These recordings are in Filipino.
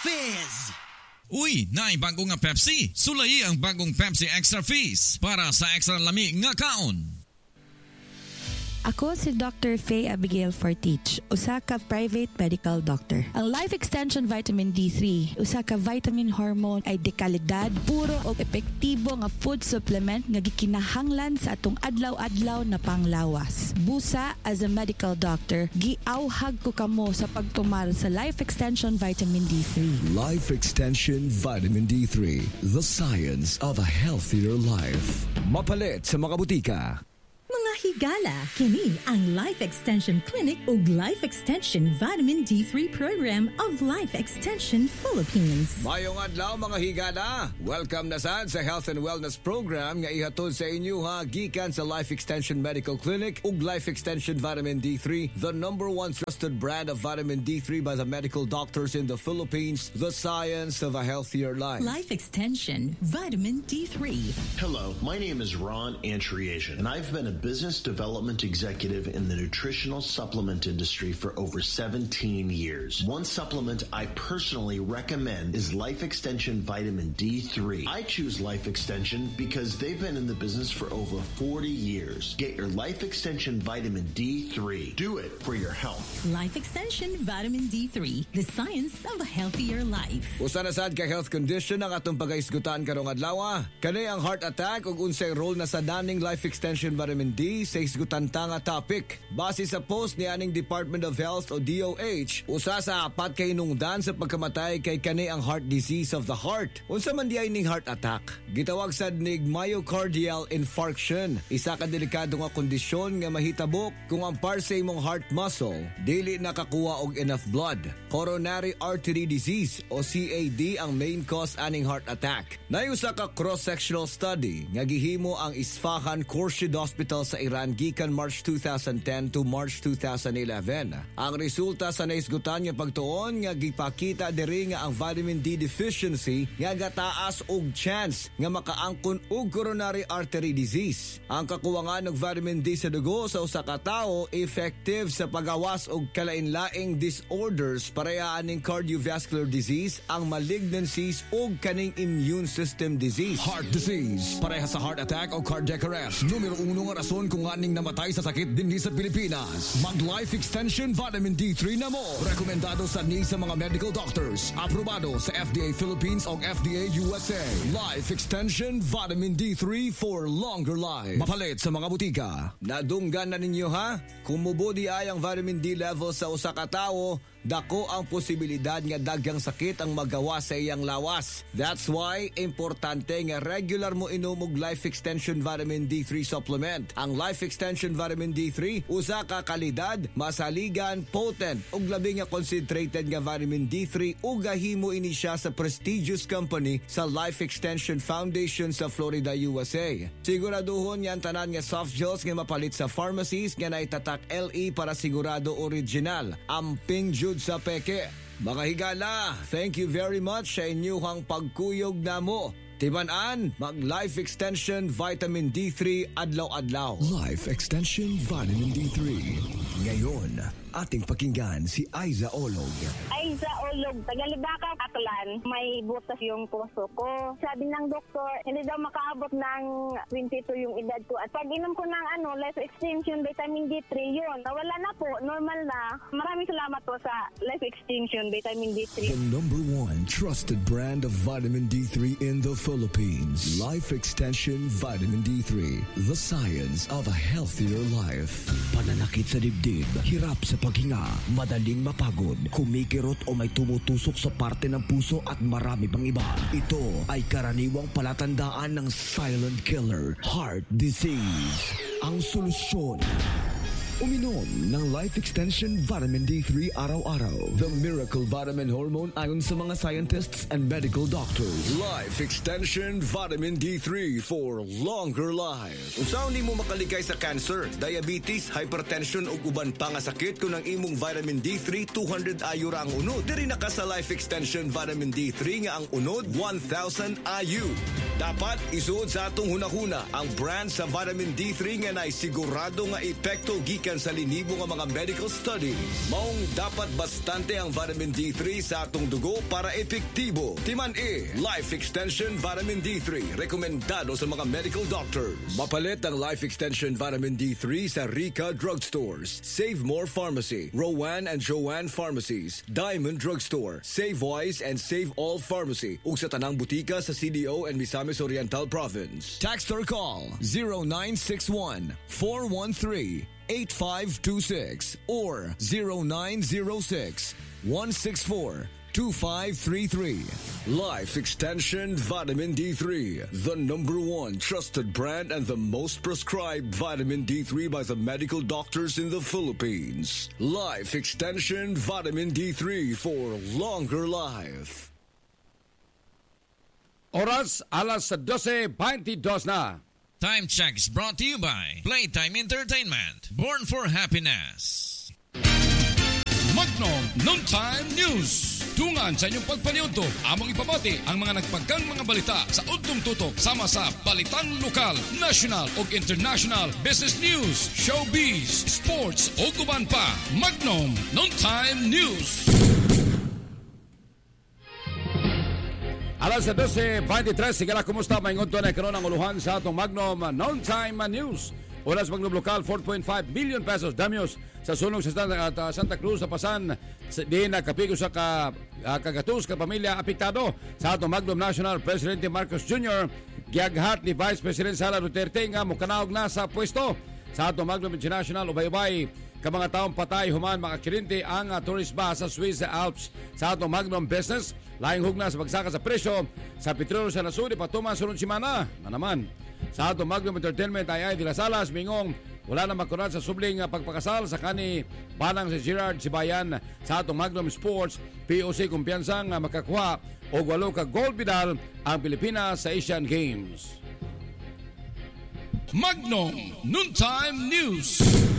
Fizz! Uy, naay bago nga Pepsi. Sulay ang bagong Pepsi Extra Fizz para sa extra lami nga kaon. Ako si Dr. Faye Abigail Fortich, usa ka private medical doctor. Ang Life Extension Vitamin D3, usa ka vitamin hormone ay dekalidad, puro o epektibo nga food supplement nga gikinahanglan sa atong adlaw-adlaw na panglawas. Busa, as a medical doctor, giauhag ko kamo sa pagtumar sa Life Extension Vitamin D3. Life Extension Vitamin D3, the science of a healthier life. Mapalit sa mga butika. Mga higala, kini ang Life Extension Clinic ug Life Extension Vitamin D3 Program of Life Extension Philippines. Mayong adlaw mga higala. Welcome na sad sa Health and Wellness Program nga ihatod sa inyo gikan sa Life Extension Medical Clinic ug Life Extension Vitamin D3, the number one trusted brand of vitamin D3 by the medical doctors in the Philippines, the science of a healthier life. Life Extension Vitamin D3. Hello, my name is Ron Antriasian, and I've been a business development executive in the nutritional supplement industry for over 17 years. One supplement I personally recommend is Life Extension Vitamin D3. I choose Life Extension because they've been in the business for over 40 years. Get your Life Extension Vitamin D3. Do it for your health. Life Extension Vitamin D3, the science of a healthier life. Usa na sad ka health condition ang atong pagaisgutan karong adlaw. Kani ang heart attack ug unsay role na sa daning Life Extension Vitamin D sa isgutanta nga topic. Base sa post ni aning Department of Health o DOH, usa sa apat kay hinungdan sa pagkamatay kay kani ang heart disease of the heart. Unsa man di ay ning heart attack? Gitawag sad nig myocardial infarction. Isa ka delikado nga kondisyon nga mahitabok kung ang par sa imong heart muscle dili nakakuha og enough blood. Coronary artery disease o CAD ang main cause aning heart attack. Nayusa ka cross-sectional study nga gihimo ang Isfahan Khurshid Hospital sa Iran gikan March 2010 to March 2011. Ang resulta sa naisgutan nga pagtuon nga gipakita diri nga ang vitamin D deficiency nga gataas og chance nga makaangkon og coronary artery disease. Ang kakuwangan ng vitamin D sa dugo sa usa ka tawo effective sa pagawas og kalain-laing disorders parehas ning cardiovascular disease, ang malignancies ug kaning immune system disease. Heart disease, parehas sa heart attack o cardiac arrest. Numero 1 nga rason kung aning namatay sa sakit dinhi sa Pilipinas. Mag Life Extension Vitamin D3 na mo. Rekomendado sa sa mga medical doctors. Aprobado sa FDA Philippines o FDA USA. Life Extension Vitamin D3 for longer life. Mapalit sa mga butika. Nadunggan na ninyo ha? Kung mubodi ay ang vitamin D level sa usa ka tawo, dako ang posibilidad nga daghang sakit ang magawa sa iyang lawas. That's why importante nga regular mo inom og Life Extension Vitamin D3 supplement. Ang Life Extension Vitamin D3 usa ka kalidad, masaligan, potent ug labi nga concentrated nga vitamin D3 ug gahimo ini siya sa prestigious company sa Life Extension Foundation sa Florida, USA. Siguraduhon yan tanan nga soft gels nga mapalit sa pharmacies nga naitatak LE para sigurado original. Amping jud sa peke. Mga higala, thank you very much sa inyong pagkuyog namo. Timan-an, mag Life Extension Vitamin D3 adlaw-adlaw. Life Extension Vitamin D3. Ngayon, ating pakinggan si Aiza Olog. Aiza Olog, taga-Libaka, Aklan. May butas yung puso ko. Sabi ng doktor, hindi daw makaabot ng 22 yung edad ko. At pag inom ko ng Life Extension Vitamin D3, yun. Nawala na po, normal na. Maraming salamat po sa Life Extension Vitamin D3. The number one trusted brand of vitamin D3 in the Philippines. Life Extension Vitamin D3. The science of a healthier life. Pananakit sa dibdib, hirap sa paghinga, madaling mapagod, kumikirot o may tumutusok sa parte ng puso at marami pang iba. Ito ay karaniwang palatandaan ng silent killer, heart disease. Ang solusyon, uminom ng Life Extension Vitamin D3 araw-araw. The miracle vitamin hormone ayon sa mga scientists and medical doctors. Life Extension Vitamin D3 for longer life. Unsaon nimo makaligay sa cancer, diabetes, hypertension ug uban pa nga sakit kung ang imong vitamin D3 200 IU ra ang unod. Diri na ka sa Life Extension Vitamin D3 nga ang unod 1000 IU. Dapat isuod sa atong hunahuna ang brand sa vitamin D3 nga nay sigurado nga epekto gikan gikan sa linibo nga mga medical studies. Maong dapat bastante ang vitamin D3 sa atong dugo para epektibo. Timan Life Extension Vitamin D3, rekomendado sa mga medical doctors. Mapalit ang Life Extension Vitamin D3 sa Rica Drugstores, Save More Pharmacy, Rowan and Joanne Pharmacies, Diamond Drugstore, Save Wise and Save All Pharmacy, ug sa tanang butika sa CDO and Misamis Oriental Province. Text or call 0961-413-8526 or 0906-164-2533. Life Extension Vitamin D3, the #1 trusted brand and the most prescribed vitamin D3 by the medical doctors in the Philippines. Life Extension Vitamin D3 for longer life. Oras alas 12:22 na. Time check is brought to you by Playtime Entertainment. Born for happiness. Magnum Noontime News. Tungan sa inyong pagpaniunto, among ipabati ang mga nagpagkang mga balita sa udtong tutok sama sa balitang lokal, national ug international, business news, showbiz, sports o guban pa. Magnum Noontime News. Alas 12:23, sigala kumusta maingon to na karon ang uluhan sa atong Magnum Noontime News. Oras Magnum Lokal, 4.5 million pesos damyos sa sunog sa Santa Cruz sa Pasan. Di nakapigo sa kagatus ka pamilya apektado. Sa atong Magnum National, Presidente Marcos Jr. giaghat ni Vice President Sara Duterte nga mukanaog na sa pwesto. Sa atong Magnum International, ubay-ubay ka mga taong patay human makakirinte ang tourist bus sa Swiss Alps. Sa atong Magnum Business, laing hugna sa pagsaka sa presyo sa petrolyo sa nasudi patuman sunod simana na naman. Sa atong Magnum Entertainment ay de las Alas mingong wala na makunat sa subling pagpakasal sa kani banang si Gerard Sibayan. Sa atong Magnum Sports, POC kumpiyansang makakuha og 8 ka gold medal ang Pilipinas sa Asian Games. Magnum Noontime News.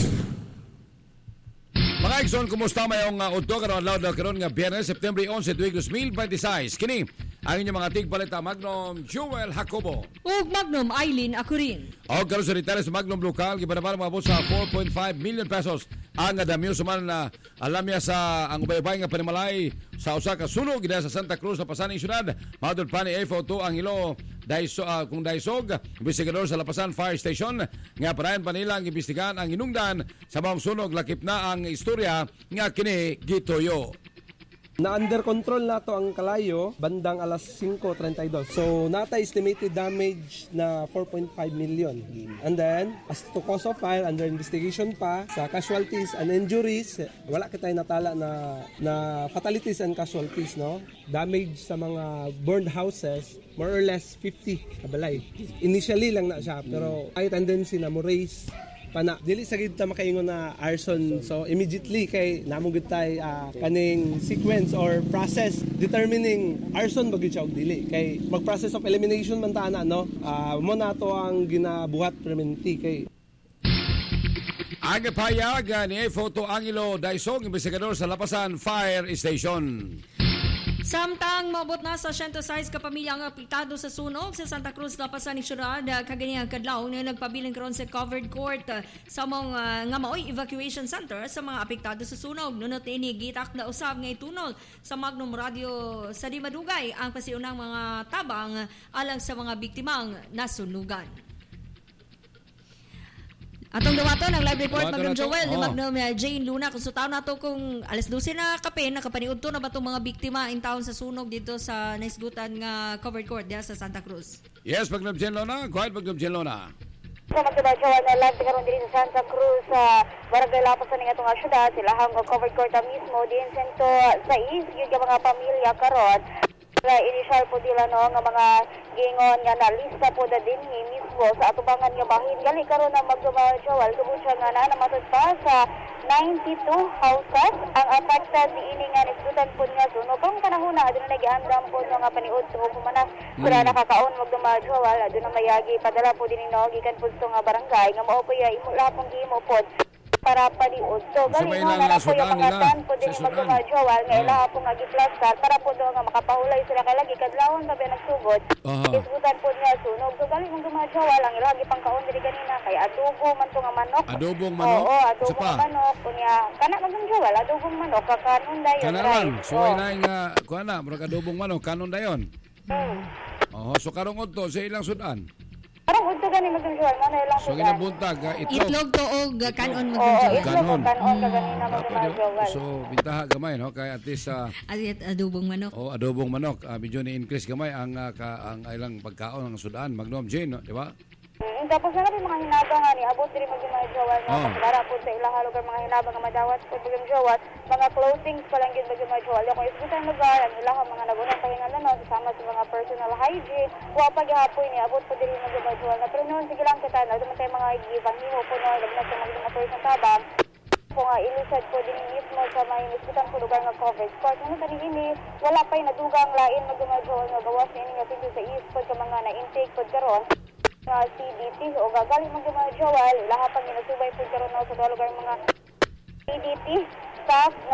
Mga Ikson, kumusta mayong udto karon adlaw karon nga Biyernes, September 11, 2026. Kini ang inyong mga tigbalita Magnum Joel Jacobo ug Magnum Eileen Acurin. Og karon sa retail sa Magnum Local gibanabara mga sa 4.5 million pesos ang damyo suman na alam niya sa ang ubay-ubay nga panimalay sa usa ka sunog gid sa Santa Cruz sa Pasaning syudad. Madod pa ni FO2 ang ilo kung daisog investigador sa Lapasan Fire Station nga parayan pa nila ang imbestigahan ang inungdan sa mga sunog. Lakip na ang istorya nga kini gituyo. Na under control na to ang kalayo bandang alas 5:32. So nata estimated damage na 4.5 million. And then as to cause of fire, under investigation pa. Sa casualties and injuries, wala kitay natala na fatalities and casualties, no. Damage sa mga burned houses, more or less 50 kabalay. Initially lang na siya, pero ay tendency na mo raise pana dili sa gid ta makaingon na arson. So immediately kay namong gid tay kaning sequence or process determining arson bagid siya og dili kay mag process of elimination man ta ana, no. Mo na to ang ginabuhat permanently kay ang payag ni Photo Angelo Daisog, investigador sa Lapasan Fire Station. Samtang maabot na sa 106 ka pamilya ang apektado sa sunog sa Santa Cruz, Lapasan ni syudad kaganihang kadlaw na nagpabiling karon sa covered court sa mga nga maoy evacuation center sa mga apektado sa sunog. Nunot ini gitak na usab nga itunol sa Magnum Radio sa di madugay ang pasiunang mga tabang alang sa mga biktimang nasunugan. Atong dumaton ang live report Magnum Joel ni Magnum Jane Luna. Konsultahan nato kung alas 12 na kape nakapaniud to na ba itong mga biktima in town sa sunog dito sa naisgutan nga covered court diya sa Santa Cruz. Yes, Magnum Jane Luna. Go ahead, Magnum Jane Luna. Sa magsudasawan na live karon diri sa Santa Cruz sa Barangay Lapasan ng atong syudad, silahang covered court mismo din sento sa yun ka mga pamilya karon. Initial po nila no nga mga gingon nga nalista po da din mismo sa atubangan nga bahin gali karon na magdumajawal kubutsa nga na namatod pa sa 92 houses ang affected ini nga nisgutan po nga sunog. Kung kanahuna aduna nagihandam po nga paniud so humanas kura nakakaon magdumajawal aduna mayagi padala po din no gikan po nga barangay nga mao po ya imo lahapong gihimo pod para paliud. So gali may mo ilang na po yung sudan mga nila dan po din sa yung sudan. magmajawal nga ilaha po nga giplastar para po doon nga makapahulay sila kay lagi kadlawon ba nagsugod. Isgutan po niya sunog. So gali mong gumajawal ang ilaha gipangkaon diri kanina kay adobo man to nga manok. Adobong manok? Oo, adobong manok kunya kana magmajawal adobong manok kakanon dayon. Kanaran. So inay nga kuana murag adobong manok kanon dayon. So karong udto sa ilang sudan. Parang udto gani magmajawal man ilang So ginabuntag Itlog to og kanon Oo, magmajawal. itlog kanon kaganina magmajawal. So bintaha gamay no kay at least adobong manok. Adobong manok medyo ni-increase gamay ang ilang pagkaon ng sudan Magnom Jane no, di ba? Tapos na rin mga hinabang nga ni abot diri magmajawal no para po sa ilaha lugar mga hinabang nga madawat po magmajawal mga clothings pa lang gid magmajawal ko isgutan lugar ang ilaha mga nagunang pahinga na sama sa mga personal hygiene wa pa gihapon ni abot po diri magmajawal na pero noon sige lang kita na duman tay mga givang nimo po no lagna sa mga person tabang po nga ilisad po din mismo sa may isgutan po lugar nga coverage part ano tani ini wala pay nadugang lain magmajawal nga gawas ni nga pinto sa east po sa mga na intake po karon nga CDT o gagaling magmajawal lahat pang ginasubay po karon sa lugar mga CDT staff